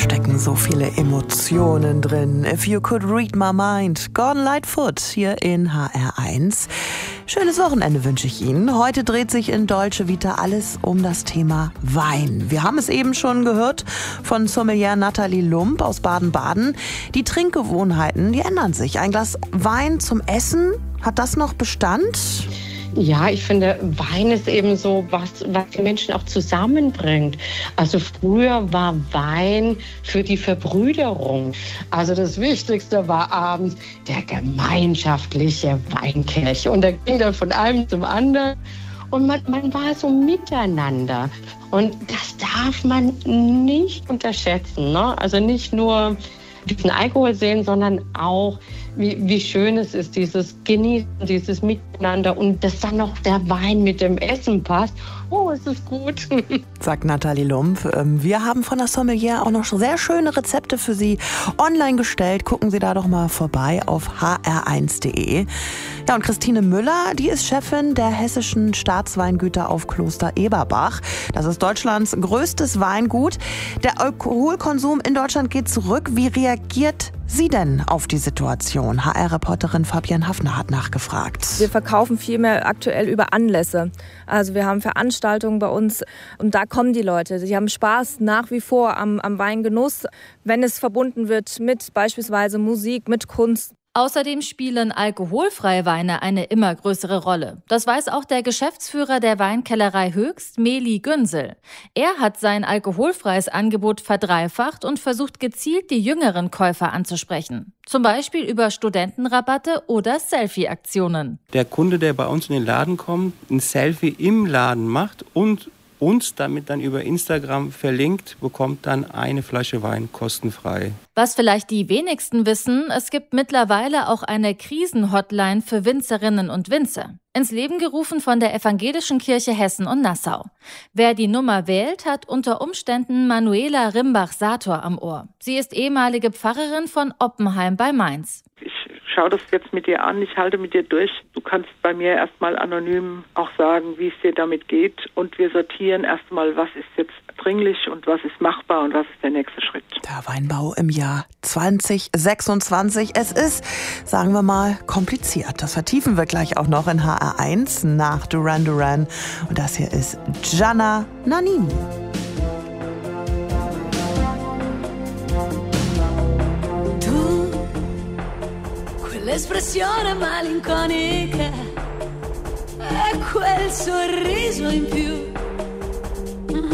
stecken so viele Emotionen drin. If you could read my mind. Gordon Lightfoot hier in HR1. Schönes Wochenende wünsche ich Ihnen. Heute dreht sich in Dolce Vita alles um das Thema Wein. Wir haben es eben schon gehört von Sommelier Nathalie Lump aus Baden-Baden. Die Trinkgewohnheiten, die ändern sich. Ein Glas Wein zum Essen, hat das noch Bestand? Ja, ich finde, Wein ist eben so was die Menschen auch zusammenbringt. Also früher war Wein für die Verbrüderung. Also das Wichtigste war abends der gemeinschaftliche Weinkelch. Und da ging dann von einem zum anderen. Und man war so miteinander. Und das darf man nicht unterschätzen, ne? Also nicht nur diesen Alkohol sehen, sondern auch, wie schön es ist, dieses Genießen, dieses Miteinander und dass dann noch der Wein mit dem Essen passt. Oh, es ist gut. Sagt Nathalie Lump. Wir haben von der Sommelier auch noch sehr schöne Rezepte für Sie online gestellt. Gucken Sie da doch mal vorbei auf hr1.de. Ja, und Christine Müller, die ist Chefin der hessischen Staatsweingüter auf Kloster Eberbach. Das ist Deutschlands größtes Weingut. Der Alkoholkonsum in Deutschland geht zurück. Wie reagiert Sie denn auf die Situation? HR-Reporterin Fabienne Hafner hat nachgefragt. Wir verkaufen viel mehr aktuell über Anlässe. Also wir haben Veranstaltungen bei uns und da kommen die Leute. Sie haben Spaß nach wie vor am Weingenuss, wenn es verbunden wird mit beispielsweise Musik, mit Kunst. Außerdem spielen alkoholfreie Weine eine immer größere Rolle. Das weiß auch der Geschäftsführer der Weinkellerei Höchst, Meli Günsel. Er hat sein alkoholfreies Angebot verdreifacht und versucht gezielt die jüngeren Käufer anzusprechen. Zum Beispiel über Studentenrabatte oder Selfie-Aktionen. Der Kunde, der bei uns in den Laden kommt, ein Selfie im Laden macht und uns damit dann über Instagram verlinkt, bekommt dann eine Flasche Wein kostenfrei. Was vielleicht die wenigsten wissen, es gibt mittlerweile auch eine Krisenhotline für Winzerinnen und Winzer. Ins Leben gerufen von der Evangelischen Kirche Hessen und Nassau. Wer die Nummer wählt, hat unter Umständen Manuela Rimbach-Sator am Ohr. Sie ist ehemalige Pfarrerin von Oppenheim bei Mainz. Ich schaue das jetzt mit dir an, ich halte mit dir durch. Du kannst bei mir erstmal anonym auch sagen, wie es dir damit geht. Und wir sortieren erstmal, was ist jetzt dringlich und was ist machbar und was ist der nächste Schritt. Der Weinbau im Jahr 2026. Es ist, sagen wir mal, kompliziert. Das vertiefen wir gleich auch noch in HR1 nach Duran Duran. Und das hier ist Gianna Nannini. L'espressione malinconica e quel sorriso in più